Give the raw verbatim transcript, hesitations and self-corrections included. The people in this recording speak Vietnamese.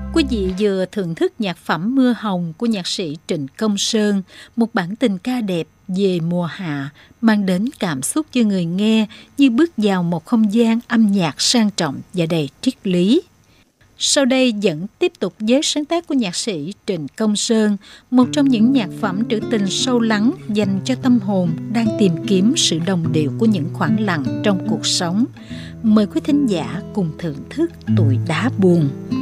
Quý vị vừa thưởng thức nhạc phẩm Mưa Hồng của nhạc sĩ Trịnh Công Sơn, một bản tình ca đẹp về mùa hạ, mang đến cảm xúc cho người nghe như bước vào một không gian âm nhạc sang trọng và đầy triết lý. Sau đây vẫn tiếp tục với sáng tác của nhạc sĩ Trịnh Công Sơn, một trong những nhạc phẩm trữ tình sâu lắng dành cho tâm hồn đang tìm kiếm sự đồng điệu của những khoảng lặng trong cuộc sống. Mời quý thính giả cùng thưởng thức Tụi Đá Buồn.